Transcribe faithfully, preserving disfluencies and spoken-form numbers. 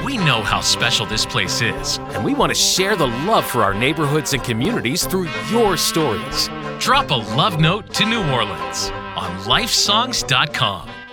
We know how special this place is. And we want to share the love for our neighborhoods and communities through your stories. Drop a love note to New Orleans on life songs dot com.